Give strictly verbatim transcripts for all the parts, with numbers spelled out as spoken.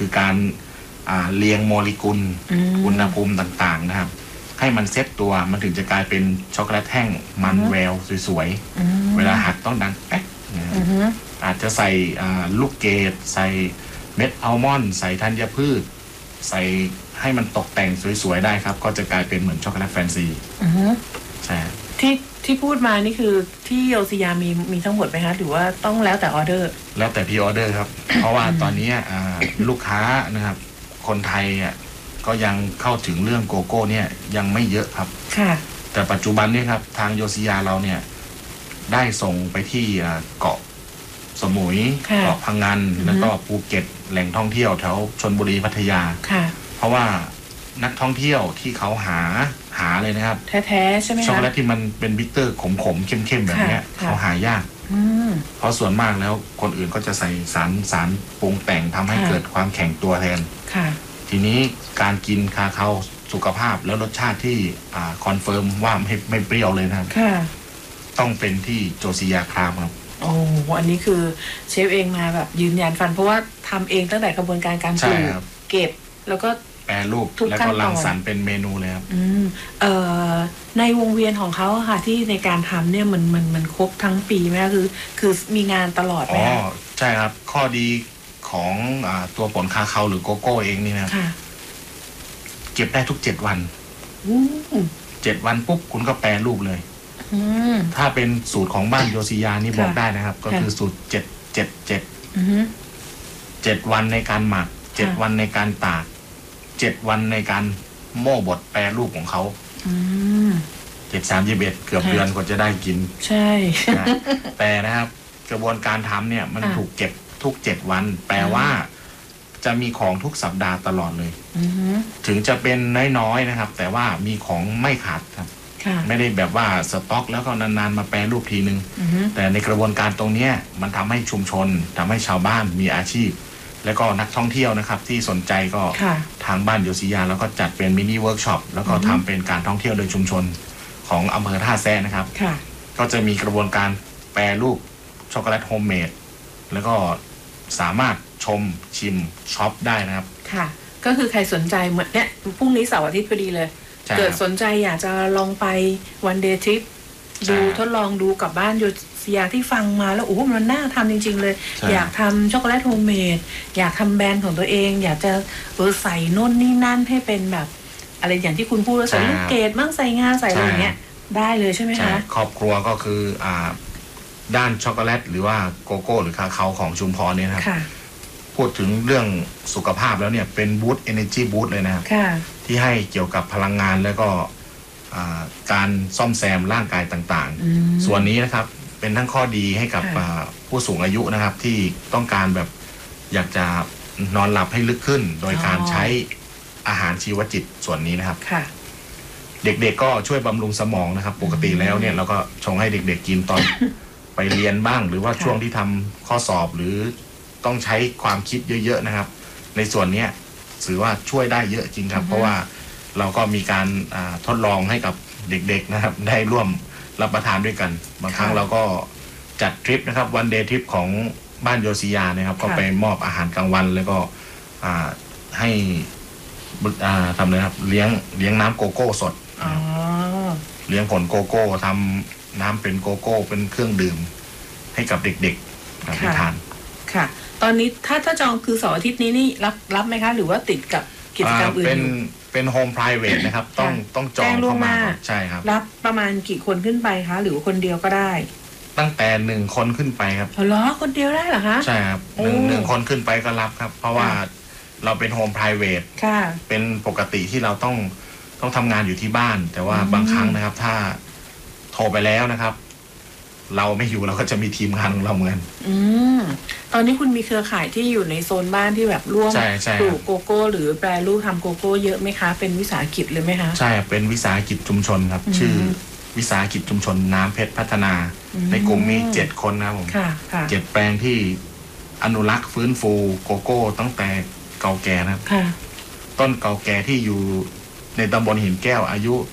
คือการเรียงโมเลกุลอุณหภูมิต่างๆนะครับให้มันเซตตัวมันถึงจะกลายเป็นช็อกโกแลตแท่งมันแววสวยๆเวลาหักต้องดังแป๊กอาจจะใส่ลูกเกดใส่เม็ดอัลมอนด์ใส่ธัญพืชใส่ให้มันตกแต่งสวยๆได้ครับก็จะกลายเป็นเหมือนช็อกโกแลตแฟนซีใช่ที่ที่พูดมานี่คือที่โยซิยามีมีทั้งหมดไหมคะหรือว่าต้องแล้วแต่ออเดอร์แล้วแต่พี่ออเดอร์ครับ เพราะว่าตอนนี้ลูกค้านะครับคนไทยอ่ะก็ยังเข้าถึงเรื่องโกโก้เนี่ยยังไม่เยอะครับค่ะแต่ปัจจุบันนี่ครับทางโยซิยาเราเนี่ยได้ส่งไปที่เกาะสมุยเกาะพังงานแล้วก็ภูเก็ตแหล่งท่องเที่ยวแถวชลบุรีพัทยาค่ะเพราะว่านักท่องเที่ยวที่เขาหาหาเลยนะครับแท้ๆใช่ไหมคะช็อกโกแลตที่มันเป็นบิตเตอร์ขมๆเข้มๆแบบนี้เขาหายากเพราะส่วนมากแล้วคนอื่นก็จะใส่สารสารปรุงแต่งทำให้เกิดความแข็งตัวแทนทีนี้การกินคาคาโอสุขภาพแล้วรสชาติที่อ่าคอนเฟิร์มว่าไม่ไม่เปรี้ยวเลยนะครับต้องเป็นที่โจซิยาครามครับโอ้อันนี้คือเชฟเองมาแบบยืนยันฟันเพราะว่าทำเองตั้งแต่กระบวนการการปลูกเก็บแล้วก็แปรรูปแล้วก็รังสรรค์เป็นเมนูเลยครับอืมเอ่อในวงเวียนของเขาค่ะที่ในการทำเนี่ยมันมันมันครบทั้งปีไหมคือคือมีงานตลอดไหมอ๋อใช่ครับข้อดีของอ่าตัวผลคาคาโอหรือโกโก้เองนี่นะเก็บได้ทุกเจ็ดวันเจ็ดวันปุ๊บคุณก็แปรรูปเลยถ้าเป็นสูตรของบ้านโยซิยานี่บอกได้นะครับก็คือสูตรเจ็ดเจ็ดเจ็ดเจ็ดวันในการหมักเจ็ดวันในการตากเจ็ดวันในการโม่บดแปรรูปของเขาเจ็ดสามยี่สิบเอ็ดเกือบเดือนกว่าจะได้กินใช่แต่นะครับกระบวนการทำเนี่ยมันถูกเก็บทุกเจ็ดวันแปลว่าจะมีของทุกสัปดาห์ตลอดเลยถึงจะเป็นน้อยๆนะครับแต่ว่ามีของไม่ขาดครับไม่ได้แบบว่าสต็อกแล้วก็นานๆมาแปรรูปทีนึงแต่ในกระบวนการตรงนี้มันทำให้ชุมชนทำให้ชาวบ้านมีอาชีพแล้วก็นักท่องเที่ยวนะครับที่สนใจก็ทางบ้านโยซิยาแล้วก็จัดเป็นมินิเวิร์กช็อปแล้วก็ทำเป็นการท่องเที่ยวโดยชุมชนของอำเภอท่าแซะนะครับก็จะมีกระบวนการแปรรูปช็อกโกแลตโฮมเมดแล้วก็สามารถชมชิมช็อปได้นะครับค่ะก็คือใครสนใจเหมือนเนี้ยพรุ่งนี้เสาร์อาทิตย์พอดีเลยเกิดสนใจอยากจะลองไปวันเดย์ทริปดูทดลองดูกับบ้านโยซิยาที่ฟังมาแล้วโอ้มันน่าทำจริงๆเลยอยากทำช็อกโกแลตโฮมเมดอยากทำแบรนด์ของตัวเองอยากจะเออใส่โน่นนี่นั่นให้เป็นแบบอะไรอย่างที่คุณพูดว่าใส่ลูกเกดมั่งใส่งาใส่อะไรอย่างเงี้ยได้เลยใช่ไหมคะครอบครัวก็คืออ่าด้านช็อกโกแลตหรือว่าโกโก้หรือคาคาโอของชุมพรเนี่ยครับพูดถึงเรื่องสุขภาพแล้วเนี่ยเป็นบูสต์ energy boost เลยนะครับที่ให้เกี่ยวกับพลังงานแล้วก็การซ่อมแซมร่างกายต่างๆส่วนนี้นะครับเป็นทั้งข้อดีให้กับผู้สูงอายุนะครับที่ต้องการแบบอยากจะนอนหลับให้ลึกขึ้นโดยการใช้อาหารชีวจิตส่วนนี้นะครับเด็กๆก็ช่วยบำรุงสมองนะครับปกติแล้วเนี่ยเราก็ชงให้เด็กๆกินตอนไปเรียนบ้างหรือว่าช่วงที่ทำข้อสอบหรือต้องใช้ความคิดเยอะๆนะครับในส่วนนี้ถือว่าช่วยได้เยอะจริงครับเพราะว่าเราก็มีการทดลองให้กับเด็กๆนะครับได้ร่วมรับประทานด้วยกันบางครั้งเราก็จัดทริปนะครับวันเดย์ทริปของบ้านโยซิยานะครับก็ไปมอบอาหารกลางวันแล้วก็ให้ทำเลยครับเลี้ยงเลี้ยงน้ำโกโก้สดเลี้ยงผลโกโก้ทำน้ำเป็นโกโก้เป็นเครื่องดื่มให้กับเด็กๆรับประทานค่ะตอนนี้ถ้าถ้าจองคือเสาร์อาทิตย์นี้นี่รับรับไหมคะหรือว่าติดกับกิจกรรมอื่นเป็นเป็นโฮมไพรเวทนะครับต้องต้องจองเข้ามาใช่ครับรับประมาณกี่คนขึ้นไปคะหรือคนเดียวก็ได้ตั้งแต่หนึ่งคนขึ้นไปครับอ๋อเหรอคนเดียวได้เหรอคะใช่ครับหนึ่งหนึ่งคนขึ้นไปก็รับครับเพราะว่าเราเป็นโฮมไพรเวทเป็นปกติที่เราต้องต้องทำงานอยู่ที่บ้านแต่ว่าบางครั้งนะครับถ้าโทรไปแล้วนะครับเราไม่อยู่เราก็จะมีทีมงานของเราเหมือนอืมตอนนี้คุณมีเครือข่ายที่อยู่ในโซนบ้านที่แบบร่วมปลูกโกโก้หรือแปรรูปทำโกโก้เยอะไหมคะเป็นวิสาหกิจเลยไหมคะใช่เป็นวิสาหกิจชุมชนครับชื่อวิสาหกิจชุมชนน้ำเพชรพัฒนาในกลุ่มมีเจ็ดคนนะครับผมเจ็ดแปลงที่อนุรักษ์ฟื้นฟูโกโก้ตั้งแต่เก่าแก่นะครับต้นเก่าแก่ที่อยู่ในตำบลหินแก้วอายุ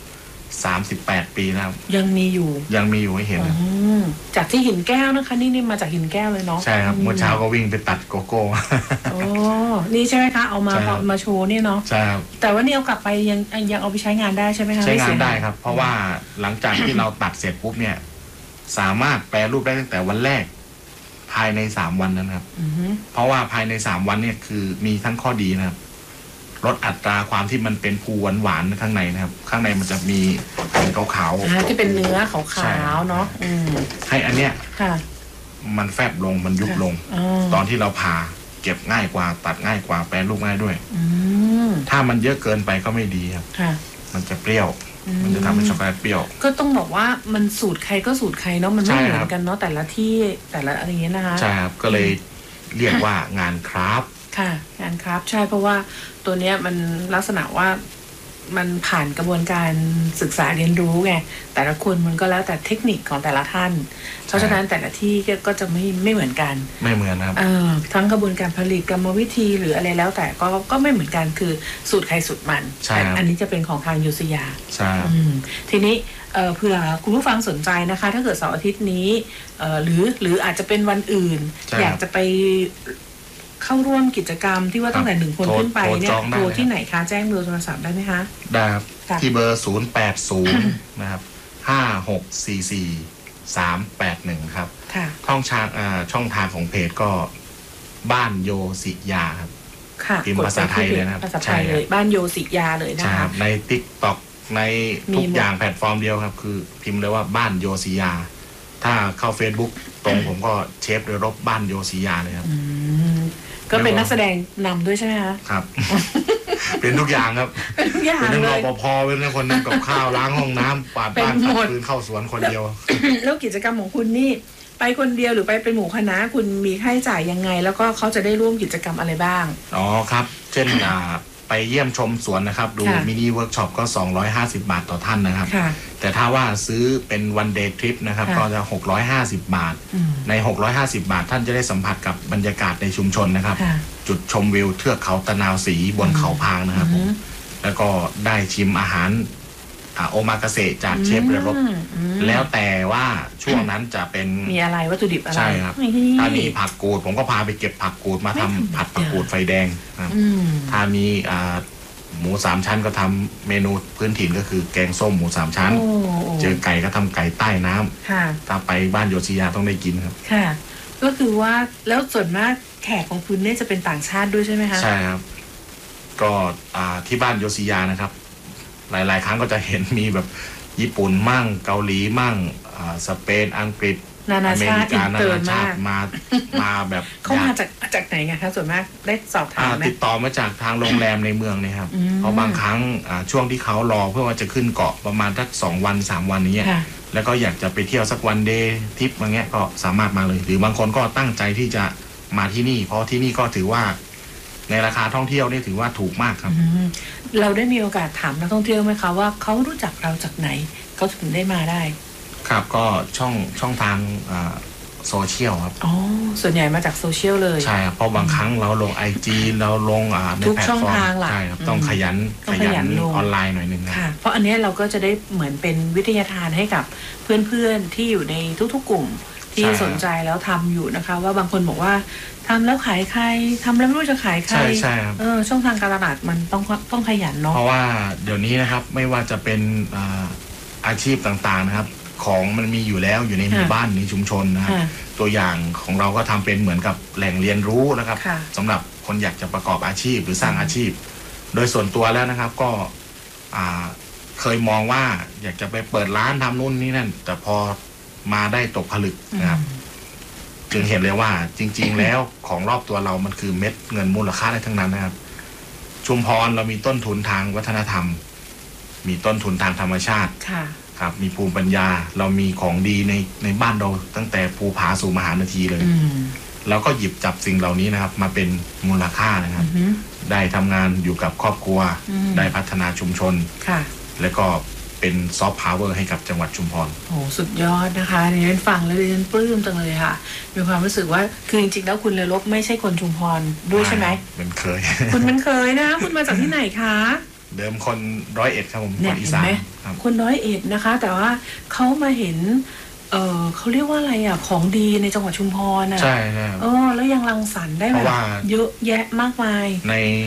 สามสิบแปดปีแล้วยังมีอยู่ยังมีอยู่ให้เห็นจากที่หินแก้วนะคะนี่นี่มาจากหินแก้วเลยเนาะใช่ครับเมื่อเช้าก็วิ่งไปตัดโกโก้โอ้นี่ใช่ไหมคะเอามามาโชว์เนี่ยเนาะใช่ครับแต่ว่านี่เอากลับไปยังยังเอาไปใช้งานได้ใช่ไหมคะใช้งานได้ครับเพราะว่าหลังจากที่เราตัดเสร็จปุ๊บเนี่ยสามารถแปรรูปได้ตั้งแต่วันแรกภายในสามวันนะครับเพราะว่าภายในสามวันเนี่ยคือมีทั้งข้อดีนะครับลดอัตราความที่มันเป็นภูหวานๆข้างในนะครับข้างในมันจะมีเป็นขาวๆที่เป็นเนื้อขาวๆเนาะให้อันเนี้ยมันแฟบลงมันยุบลงตอนที่เราผ่าเก็บง่ายกว่าตัดง่ายกว่าแปรรูปง่ายด้วยถ้ามันเยอะเกินไปก็ไม่ดีครับมันจะเปรี้ยวมันจะทำให้ช็อกโกแลตเปรี้ยวก็ต้องบอกว่ามันสูตรใครก็สูตรใครเนาะมันไม่เหมือนกันเนาะแต่ละที่แต่ละอะไรเงี้ยนะคะใช่ครับก็เลยเรียกว่างานคราฟค่ะงานคราฟใช่เพราะว่าตัวเนี้ยมันลักษณะว่ามันผ่านกระบวนการศึกษาเรียนรู้ไงแต่ละคนมันก็แล้วแต่เทคนิคของแต่ละท่านเพราะฉะนั้นแต่ละที่ก็จะไม่ไม่เหมือนกันไม่เหมือนครับเออทั้งกระบวนการผลิตกรรมวิธีหรืออะไรแล้วแต่ก็ก็ไม่เหมือนกันคือสูตรใครสูตรมันแต่อันนี้จะเป็นของทางยูสยาใช่ทีนี้เผื่อคุณผู้ฟังสนใจนะคะถ้าเกิดเสาร์อาทิตย์นี้หรือหรืออาจจะเป็นวันอื่นอยากจะไปเข้าร่วมกิจกรรมที่ว่าตั้งแต่หนึ่งคนขึ้นไปเนี่ยโทรที่ไหนคะแจ้งเบอร์โทรศัพท์ได้ไหมคะได้ครับที่เบอร์ศูนย์แปดศูนย์นะครับห้าหกสี่สี่สามแปดหนึ่งครับช่องทางช่องทางของเพจก็บ้านโยสิยาครับพิมพ์ภาษาไทยเลยนะครับภาษาไทยเลยบ้านโยสิยาเลยนะคะใน ติ๊กต็อก ในทุกอย่างแพลตฟอร์มเดียวครับคือพิมพ์เลยว่าบ้านโยสิยาถ้าเข้า Facebook ตรงผมก็เชฟโดยรบบ้านโยสิยาเลยครับก็เป็นนักแสดงนำด้วยใช่ไหมคะครับเป็นทุกอย่างครับเป็นทุกอย่างเป็นเลยรปภเป็นคนทำกับข้าวล้างห้องน้ำกวาดบ้านขัดพื้นเข้าสวนคนเดียวแล้วกิจกรรมของคุณนี่ไปคนเดียวหรือไปเป็นหมู่คณะคุณมีค่าใช้จ่ายยังไงแล้วก็เขาจะได้ร่วมกิจกรรมอะไรบ้างอ๋อครับเช่นไปเยี่ยมชมสวนนะครับดูมินิเวิร์กช็อปก็สองร้อยห้าสิบบาทต่อท่านนะครับแต่ถ้าว่าซื้อเป็นวันเดย์ทริปนะครับก็จะหกร้อยห้าสิบบาทในหกร้อยห้าสิบบาทท่านจะได้สัมผัสกับบรรยากาศในชุมชนนะครับจุดชมวิวเทือกเขาตะนาวศรีบนเขาพางนะครับแล้วก็ได้ชิมอาหารโอมากาเสะจากเชฟเรือรบแล้วแต่ว่าช่วงนั้นจะเป็นมีอะไรวัตถุดิบอะไรใช่ครับถ้ามีผักกูดผมก็พาไปเก็บผักกูดมาทำผัดผักกูดไฟแดงครับถ้ามีหมูสามชั้นก็ทำเมนูพื้นถิ่นก็คือแกงส้มหมูสามชั้นเจอไก่ก็ทำไก่ใต้น้ำถ้าไปบ้านโยชิยาต้องได้กินครับค่ะก็คือว่าแล้วส่วนมากแขกของคุณเนี่ยจะเป็นต่างชาติด้วยใช่ไหมคะใช่ครับก็ที่บ้านโยชิยานะครับหลายๆครั้งก็จะเห็นมีแบบญี่ปุ่นมั่งเกาหลีมั่งสเปนอังกฤษนานาชาตินานาชาติมามาแบบเขามาจากจากไหนไงคะส่วนมากได้สอบถามไหมติดต่อมาจากทางโรงแรมในเมืองนี่ครับเพราะบางครั้งช่วงที่เขารอเพื่อว่าจะขึ้นเกาะประมาณสักสองวันสามวันนี้แล้วก็อยากจะไปเที่ยวสักวันเดย์ทริปอย่างเงี้ยก็สามารถมาเลยหรือบางคนก็ตั้งใจที่จะมาที่นี่เพราะที่นี่ก็ถือว่าในราคาท่องเที่ยวนี่ถือว่าถูกมากครับเราได้มีโอกาสถามนักท่องเที่ยวไหมคะว่าเขารู้จักเราจากไหนเขาถึงได้มาได้ครับก็ช่องช่องทางโซเชียลครับอ๋อส่วนใหญ่มาจากโซเชียลเลยใช่ครับเพราะบางครั้งเราลง ไอ จี เราลงในแพลตฟอร์มใช่ครับต้องขยันขยันออนไลน์หน่อยนึงค่ะเพราะอันนี้เราก็จะได้เหมือนเป็นวิทยาทานให้กับเพื่อนๆที่อยู่ในทุกๆกลุ่มที่สนใจแล้วทำอยู่นะคะว่าบางคนบอกว่าทำแล้วขายใครทำแล้วไม่รู้จะขายใครใช่ใช่ครับเออช่องทางการตลาดมันต้องต้องขยันเนาะเพราะว่าเดี๋ยวนี้นะครับไม่ว่าจะเป็นอาชีพต่างๆนะครับของมันมีอยู่แล้วอยู่ในหมู่บ้านในชุมชนนะครับตัวอย่างของเราก็ทำเป็นเหมือนกับแหล่งเรียนรู้นะครับสำหรับคนอยากจะประกอบอาชีพหรือสร้างอาชีพโดยส่วนตัวแล้วนะครับก็เคยมองว่าอยากจะไปเปิดร้านทำนู่นนี่นั่นแต่พอมาได้ตกผลึกนะครับจึงเห็นเลยว่าจริงๆแล้วของรอบตัวเรามันคือเม็ดเงินมูลค่าได้ทั้งนั้นนะครับชุมพรเรามีต้นทุนทางวัฒนธรรมมีต้นทุนทางธรรมชาติครับมีภูมิปัญญาเรามีของดีในในบ้านเราตั้งแต่ภูผาสู่มหานาทีเลยแล้วก็หยิบจับสิ่งเหล่านี้นะครับมาเป็นมูลค่านะครับได้ทำงานอยู่กับครอบครัวได้พัฒนาชุมชนแล้วก็เป็นซอฟต์พาวเวอร์ให้กับจังหวัดชุมพรโอ้สุดยอดนะคะดิฉันฟังแล้วดิฉันปลื้มจังเลยค่ะมีความรู้สึกว่าคือจริงๆแล้วคุณเรือรบไม่ใช่คนชุมพรด้วยใช่ไหมมันเคยคุณมันเคยนะคุณมาจากที่ไหนคะเดิมคนร้อยเอ็ดครับผมคนอีสานครับคนร้อยเอ็ดนะคะ แต่ว่าเขามาเห็นเออเขาเรียกว่าอะไรอ่ะของดีในจังหวัดชุมพรน่ะใช่ใช่เออแล้วยังรังสรรค์ได้แบบเยอะแยะมากมายใน